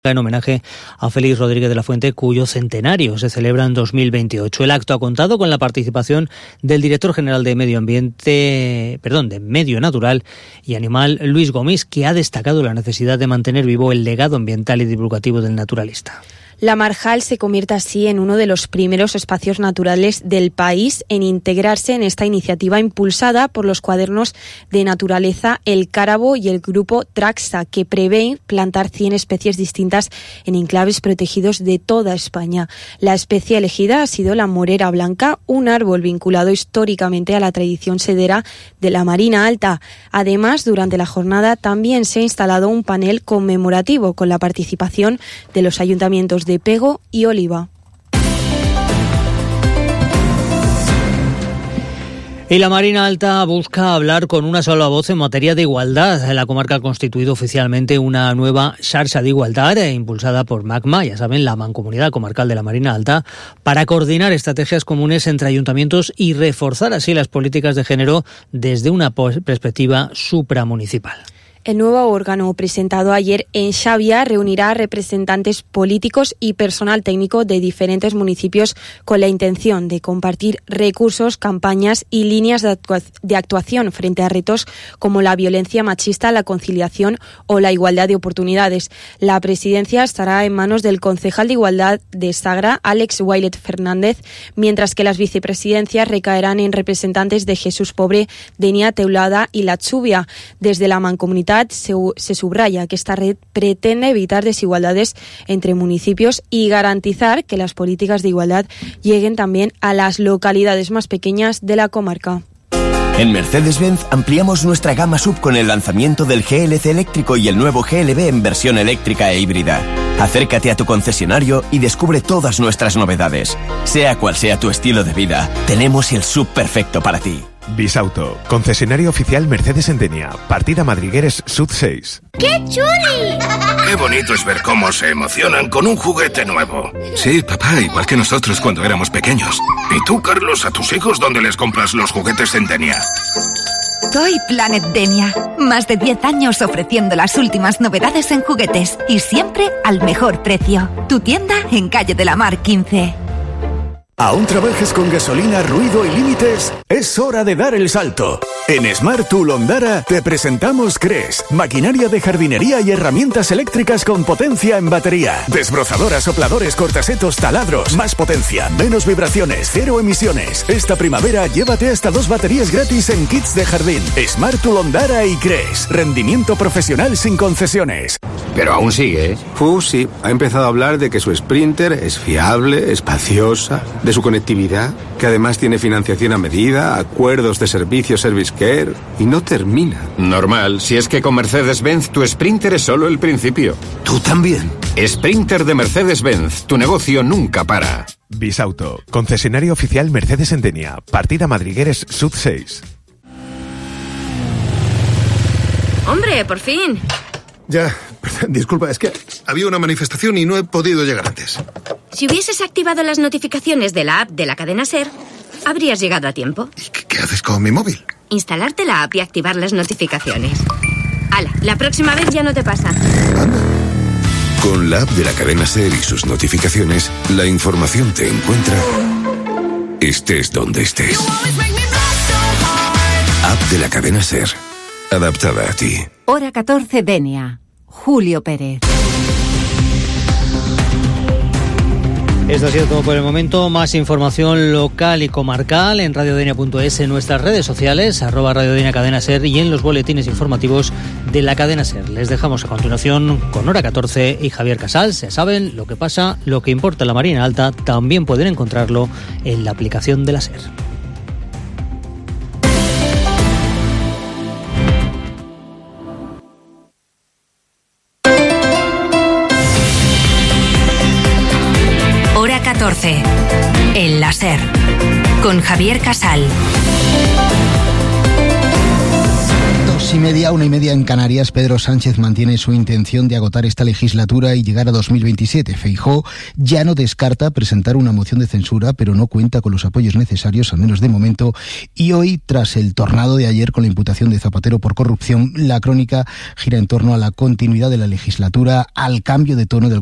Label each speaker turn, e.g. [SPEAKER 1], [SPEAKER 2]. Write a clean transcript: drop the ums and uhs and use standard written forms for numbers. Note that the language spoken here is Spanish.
[SPEAKER 1] en homenaje a Félix Rodríguez de la Fuente, cuyo centenario se celebra en 2028. El acto ha contado con la participación del director general de Medio Natural y Animal, Luis Gomis, que ha destacado la necesidad de mantener vivo el legado ambiental y divulgativo del naturalista.
[SPEAKER 2] La Marjal se convierte así en uno de los primeros espacios naturales del país en integrarse en esta iniciativa impulsada por los cuadernos de naturaleza El Cárabo y el grupo Traxa, que prevé plantar 100 especies distintas en enclaves protegidos de toda España. La especie elegida ha sido la morera blanca, un árbol vinculado históricamente a la tradición sedera de la Marina Alta. Además, durante la jornada también se ha instalado un panel conmemorativo con la participación de los ayuntamientos de Pego y Oliva.
[SPEAKER 1] Y la Marina Alta busca hablar con una sola voz en materia de igualdad. La comarca ha constituido oficialmente una nueva xarxa de igualdad impulsada por MACMA, ya saben, la Mancomunidad Comarcal de la Marina Alta, para coordinar estrategias comunes entre ayuntamientos y reforzar así las políticas de género desde una perspectiva supramunicipal.
[SPEAKER 2] El nuevo órgano presentado ayer en Xavia reunirá a representantes políticos y personal técnico de diferentes municipios con la intención de compartir recursos, campañas y líneas de actuación frente a retos como la violencia machista, la conciliación o la igualdad de oportunidades. La presidencia estará en manos del concejal de Igualdad de Sagra, Àlex Wailet Fernández, mientras que las vicepresidencias recaerán en representantes de Jesús Pobre, Denia Teulada y La Chubia. Desde la Mancomunidad se subraya que esta red pretende evitar desigualdades entre municipios y garantizar que las políticas de igualdad lleguen también a las localidades más pequeñas de la comarca.
[SPEAKER 3] En Mercedes-Benz ampliamos nuestra gama SUV con el lanzamiento del GLC eléctrico y el nuevo GLB en versión eléctrica e híbrida. Acércate a tu concesionario y descubre todas nuestras novedades. Sea cual sea tu estilo de vida, tenemos el SUV perfecto para ti.
[SPEAKER 4] Bisauto, concesionario oficial Mercedes en Denia, partida Madrigueres Sud 6.
[SPEAKER 5] ¡Qué chuli!
[SPEAKER 6] Qué bonito es ver cómo se emocionan con un juguete nuevo. Sí, papá, igual que nosotros cuando éramos pequeños. ¿Y tú, Carlos, a tus hijos dónde les compras los juguetes en Denia?
[SPEAKER 7] Toy Planet Denia. Más de 10 años ofreciendo las últimas novedades en juguetes y siempre al mejor precio. Tu tienda en Calle de la Mar 15.
[SPEAKER 8] ¿Aún trabajas con gasolina, ruido y límites? Es hora de dar el salto. En Smart Tool Ondara te presentamos CRES, maquinaria de jardinería y herramientas eléctricas con potencia en batería. Desbrozadoras, sopladores, cortasetos, taladros, más potencia, menos vibraciones, cero emisiones. Esta primavera llévate hasta 2 baterías gratis en kits de jardín. Smart Tool Ondara y CRES, rendimiento profesional sin concesiones.
[SPEAKER 9] Pero aún sigue, ¿eh? Sí, ha empezado a hablar de que su Sprinter es fiable, espaciosa, de su conectividad, que además tiene financiación a medida, acuerdos de servicio Service Care, y no termina.
[SPEAKER 10] Normal, si es que con Mercedes-Benz tu Sprinter es solo el principio.
[SPEAKER 9] ¿Tú también?
[SPEAKER 10] Sprinter de Mercedes-Benz, tu negocio nunca para.
[SPEAKER 4] Bisauto, concesionario oficial Mercedes en Denia, partida Madrigueres Sud 6.
[SPEAKER 11] ¡Hombre, por fin!
[SPEAKER 12] Ya, disculpa, es que había una manifestación y no he podido llegar antes.
[SPEAKER 11] Si hubieses activado las notificaciones de la app de la cadena SER, habrías llegado a tiempo.
[SPEAKER 12] ¿Y qué haces con mi móvil?
[SPEAKER 11] Instalarte la app y activar las notificaciones. ¡Hala! La próxima vez ya no te pasa.
[SPEAKER 12] Anda.
[SPEAKER 13] Con la app de la cadena SER y sus notificaciones, la información te encuentra estés donde estés. App de la cadena SER. Adaptada a ti.
[SPEAKER 7] Hora 14 Denia. Julio Pérez.
[SPEAKER 1] Esto ha sido todo por el momento. Más información local y comarcal en radiodenia.es, en nuestras redes sociales, @radiodenia cadena SER y en los boletines informativos de la cadena SER. Les dejamos a continuación con Hora 14 y Javier Casals. Ya saben, lo que pasa, lo que importa en la Marina Alta, también pueden encontrarlo en la aplicación de la SER.
[SPEAKER 14] Hora 14. El láser. Con Javier Casal.
[SPEAKER 5] 2:30, 1:30 en Canarias. Pedro Sánchez mantiene su intención de agotar esta legislatura y llegar a 2027. Feijóo ya no descarta presentar una moción de censura, pero no cuenta con los apoyos necesarios, al menos de momento. Y hoy, tras el tornado de ayer con la imputación de Zapatero por corrupción, la crónica gira en torno a la continuidad de la legislatura, al cambio de tono del